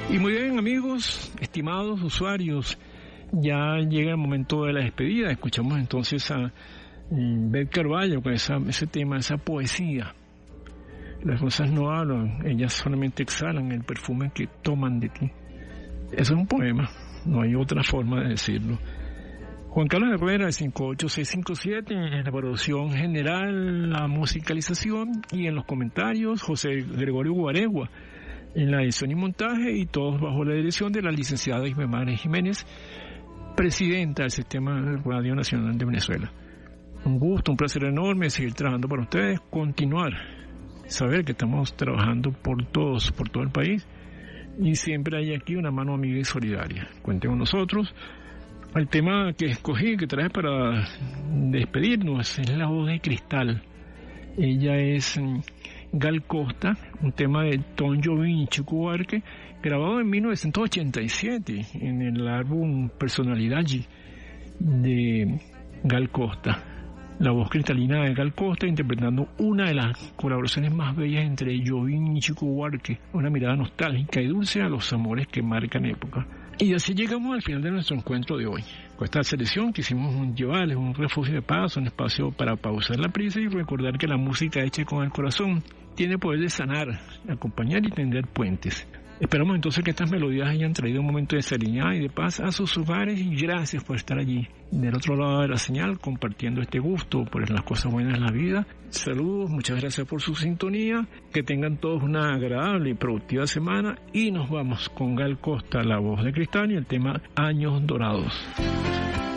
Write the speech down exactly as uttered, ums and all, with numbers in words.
Y muy bien, amigos, estimados usuarios, ya llega el momento de la despedida. Escuchamos entonces a Beth Carvalho con esa, ese tema, esa poesía. Las rosas no hablan, ellas solamente exhalan el perfume que toman de ti. Eso es un poema, no hay otra forma de decirlo. Juan Carlos Herrera, de cinco ocho seis cinco siete, en la producción general, la musicalización, y en los comentarios, José Gregorio Guaregua, en la edición y montaje, y todos bajo la dirección de la licenciada Ismemar Jiménez, presidenta del Sistema de Radio Nacional de Venezuela. Un gusto, un placer enorme seguir trabajando para ustedes, continuar, saber que estamos trabajando por todos, por todo el país, y siempre hay aquí una mano amiga y solidaria. Cuenten con nosotros. El tema que escogí, que traje para despedirnos, es La Voz de Cristal. Ella es Gal Costa, un tema de Tom Jobim y Chico Buarque, grabado en mil novecientos ochenta y siete en el álbum Personalidad de Gal Costa. La voz cristalina de Gal Costa interpretando una de las colaboraciones más bellas entre Jobim y Chico Buarque, una mirada nostálgica y dulce a los amores que marcan época. Y así llegamos al final de nuestro encuentro de hoy. Con esta selección quisimos llevarles un refugio de paz, un espacio para pausar la prisa y recordar que la música hecha con el corazón tiene poder de sanar, acompañar y tender puentes. Esperamos entonces que estas melodías hayan traído un momento de serenidad y de paz a sus hogares, y gracias por estar allí, del otro lado de la señal, compartiendo este gusto por las cosas buenas de la vida. Saludos, muchas gracias por su sintonía, que tengan todos una agradable y productiva semana, y nos vamos con Gal Costa, La Voz de Cristal, y el tema Años Dorados.